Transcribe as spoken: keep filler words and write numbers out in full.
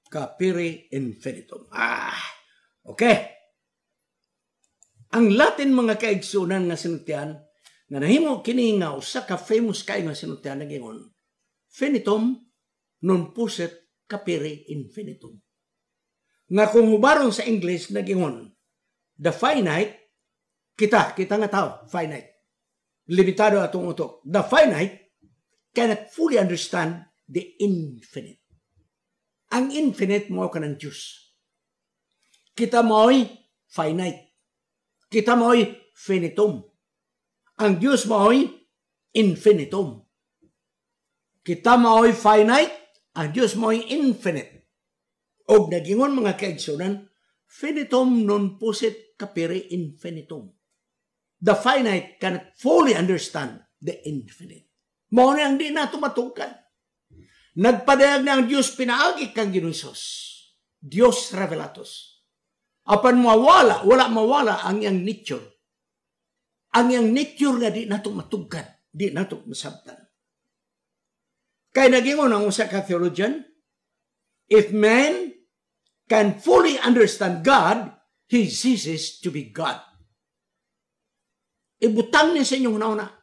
capere infinitum. Ah, okay. Ang Latin mga kaigsunan nga sinultian, nga nahimo kini nga usa ka famous kay nga sinultian nagingon, finitum non posset capere infinitum. Nga kung hubaron sa English nagingon, the finite, kita, kita nga tao, finite. Limitado atong utok. The finite cannot fully understand the infinite. Ang infinite mo ka ng Diyos. Kita mo'y finite. Kita mo'y finitum. Ang Diyos mo'y infinitum. Kita mo'y finite, ang Diyos mo'y infinite. O nagingon mga kaigsunan, finitum non possit capere infinitum. The finite cannot fully understand the infinite. Mao na ang di nato matukan. Nagpadayag na ang Diyos pinaagi kang Ginoong Diyos revelatus. Apan mawala, wala mawala ang iyang nature. Ang iyang nature nga di nato matukan, di nato masabtan. Kaya nagingon ang usa ka theologian, if man can fully understand God, he ceases to be God. Ibutang niya sa inyong nauna,